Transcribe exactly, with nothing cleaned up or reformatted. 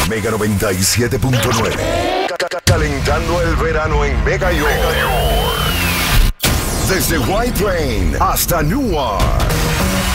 Mega noventa y siete punto nueve. Calentando el verano en Mega York. Desde White Plain hasta Newark.